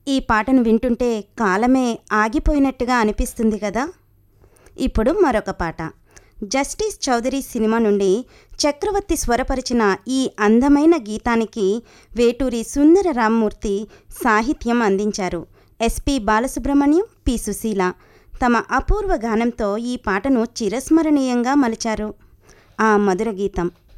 ఈ పాటను వింటుంటే కాలమే ఆగిపోయినట్టుగా అనిపిస్తుంది కదా. ఇప్పుడు మరొక పాట. జస్టిస్ చౌదరి సినిమా నుండి చక్రవర్తి స్వరపరిచిన ఈ అందమైన గీతానికి వేటూరి సుందర రామ్మూర్తి సాహిత్యం అందించారు. ఎస్పి బాలసుబ్రహ్మణ్యం, పి సుశీల తమ అపూర్వ గానంతో ఈ పాటను చిరస్మరణీయంగా మలిచారు. ఆ మధుర గీతం